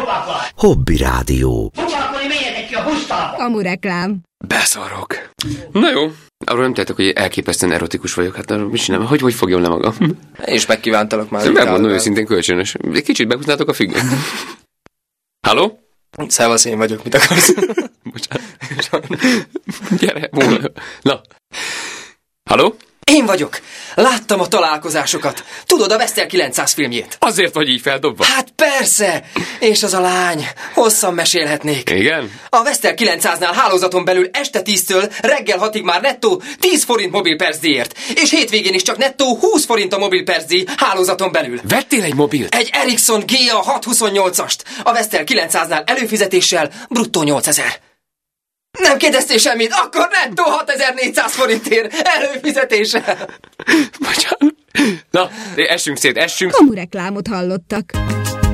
Hobby Rádió. Fuvalkodni, menjetek ki a busztal! Kamu reklám. Beszarok. Na jó. Arról nem tehetek, hogy elképesztően erotikus vagyok. Hát arról mit csinálom? Hogy fogjam le magam? Én is megkívántalak már. Megmondom őszintén, kölcsönös. Kicsit behúznátok a függönyt. Halló? Szevasz, én vagyok, mit akarsz? Bocsánat. Gyere, múlva. Na. Halló? Én vagyok. Láttam a találkozásokat. Tudod, a Vestel 900 filmjét. Azért vagy így feldobva? Hát persze! És az a lány. Hosszan mesélhetnék. Igen? A Vestel 900-nál hálózaton belül este 10-től reggel 6-ig már nettó 10 forint mobilpercdíjért. És hétvégén is csak nettó 20 forint a mobilpercdíj hálózaton belül. Vettél egy mobilt? Egy Ericsson GA 628-ast. A Vestel 900-nál előfizetéssel bruttó 8000. Nem kérdeztél semmit, akkor nettó 6400 forintért előfizetéssel. Bocsánat. Na, essünk szét, essünk. Kamu reklámot hallottak.